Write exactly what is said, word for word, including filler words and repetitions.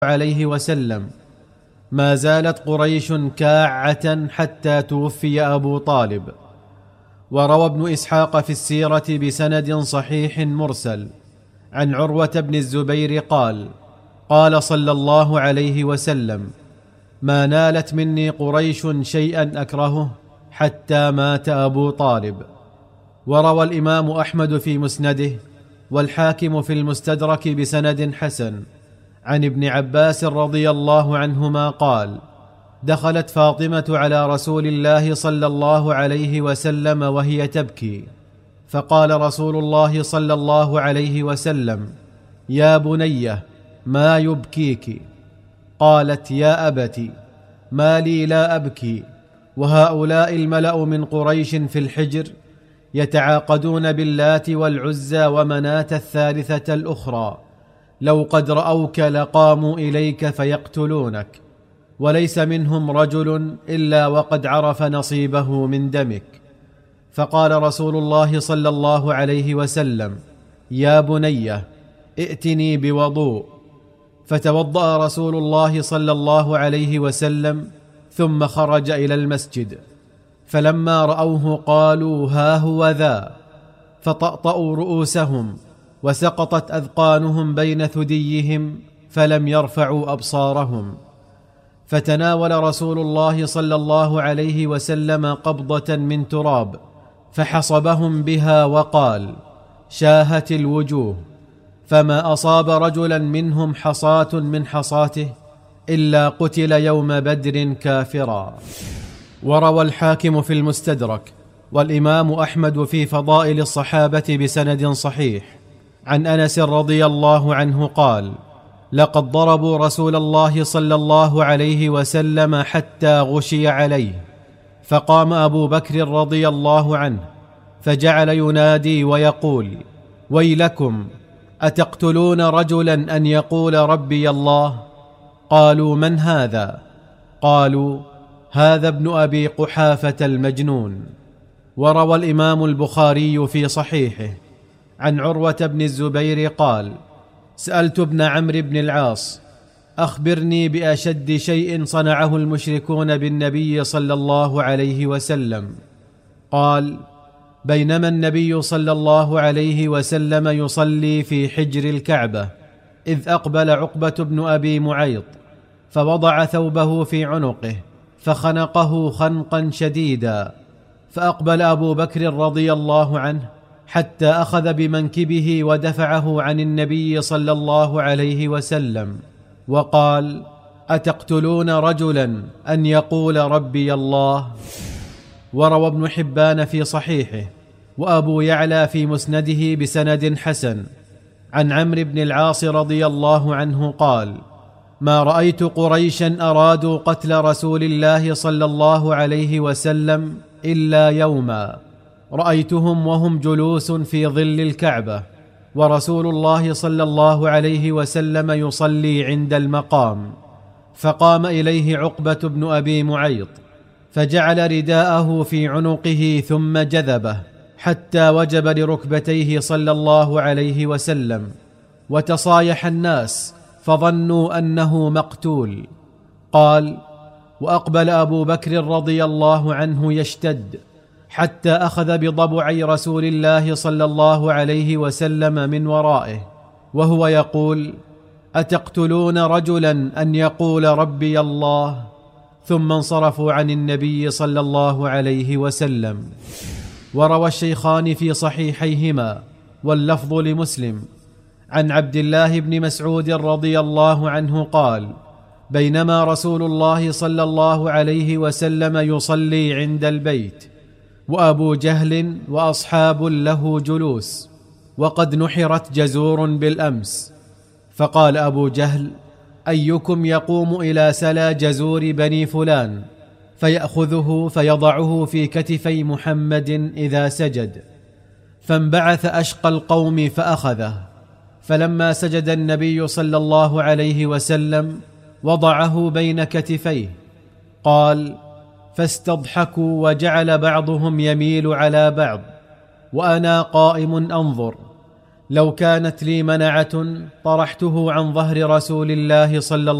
عليه وسلم: ما زالت قريش كاعة حتى توفي أبو طالب. وروى ابن إسحاق في السيرة بسند صحيح مرسل عن عروة بن الزبير قال: قال صلى الله عليه وسلم: ما نالت مني قريش شيئا أكرهه حتى مات أبو طالب. وروى الإمام أحمد في مسنده والحاكم في المستدرك بسند حسن عن ابن عباس رضي الله عنهما قال: دخلت فاطمة على رسول الله صلى الله عليه وسلم وهي تبكي، فقال رسول الله صلى الله عليه وسلم: يا بنية، ما يبكيك؟ قالت: يا أبت، ما لي لا أبكي، وهؤلاء الملأ من قريش في الحجر يتعاقدون باللات والعزى ومناة الثالثة الأخرى، لو قد رأوك لقاموا إليك فيقتلونك، وليس منهم رجل إلا وقد عرف نصيبه من دمك. فقال رسول الله صلى الله عليه وسلم: يا بنية، ائتني بوضوء. فتوضأ رسول الله صلى الله عليه وسلم ثم خرج إلى المسجد، فلما رأوه قالوا: ها هو ذا، فطأطأوا رؤوسهم وسقطت أذقانهم بين ثديهم فلم يرفعوا أبصارهم. فتناول رسول الله صلى الله عليه وسلم قبضة من تراب فحصبهم بها وقال: شاهت الوجوه، فما أصاب رجلا منهم حصاة من حصاته إلا قتل يوم بدر كافرا. وروى الحاكم في المستدرك والإمام أحمد في فضائل الصحابة بسند صحيح عن أنس رضي الله عنه قال: لقد ضربوا رسول الله صلى الله عليه وسلم حتى غشي عليه، فقام أبو بكر رضي الله عنه فجعل ينادي ويقول: ويلكم، أتقتلون رجلا أن يقول ربي الله؟ قالوا: من هذا؟ قالوا: هذا ابن أبي قحافة المجنون. وروى الإمام البخاري في صحيحه عن عروة بن الزبير قال: سألت ابن عمرو بن العاص: أخبرني بأشد شيء صنعه المشركون بالنبي صلى الله عليه وسلم. قال: بينما النبي صلى الله عليه وسلم يصلي في حجر الكعبة، إذ أقبل عقبة بن أبي معيط فوضع ثوبه في عنقه فخنقه خنقا شديدا، فأقبل أبو بكر رضي الله عنه حتى أخذ بمنكبه ودفعه عن النبي صلى الله عليه وسلم وقال: أتقتلون رجلا أن يقول ربي الله؟ وروى ابن حبان في صحيحه وأبو يعلى في مسنده بسند حسن عن عمرو بن العاص رضي الله عنه قال: ما رأيت قريشا أرادوا قتل رسول الله صلى الله عليه وسلم إلا يوما، رأيتهم وهم جلوس في ظل الكعبة، ورسول الله صلى الله عليه وسلم يصلي عند المقام، فقام إليه عقبة بن أبي معيط فجعل رداءه في عنقه ثم جذبه حتى وجب لركبتيه صلى الله عليه وسلم، وتصايح الناس فظنوا أنه مقتول. قال: وأقبل أبو بكر رضي الله عنه يشتد حتى أخذ بضبعي رسول الله صلى الله عليه وسلم من ورائه وهو يقول: أتقتلون رجلا أن يقول ربي الله؟ ثم انصرفوا عن النبي صلى الله عليه وسلم. وروى الشيخان في صحيحيهما واللفظ لمسلم عن عبد الله بن مسعود رضي الله عنه قال: بينما رسول الله صلى الله عليه وسلم يصلي عند البيت وأبو جهل وأصحاب له جلوس، وقد نحرت جزور بالأمس، فقال أبو جهل: أيكم يقوم إلى سلا جزور بني فلان فيأخذه فيضعه في كتفي محمد إذا سجد؟ فانبعث أشقى القوم فأخذه، فلما سجد النبي صلى الله عليه وسلم وضعه بين كتفيه. قال: فاستضحكوا وجعل بعضهم يميل على بعض، وأنا قائم أنظر، لو كانت لي منعة طرحته عن ظهر رسول الله صلى الله